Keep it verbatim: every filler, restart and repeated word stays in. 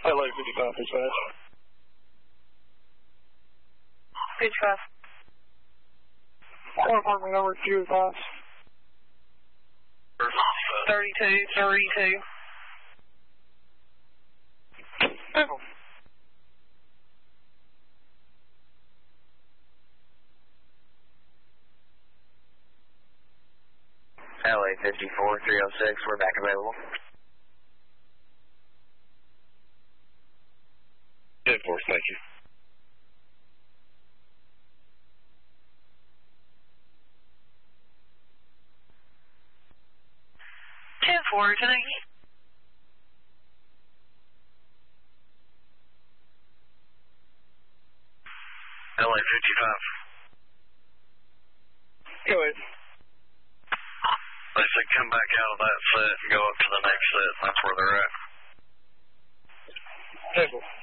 L A fifty-five, dispatch. fifty-five. Fire department number two five. thirty-two, thirty-two. Vehicle. L A fifty-four, three oh six, we're back available. ten four, thank you. ten four, can I get? L A fifty-five. Go ahead. They said come back out of that set and go up to the next set, and that's where they're at. Vehicle.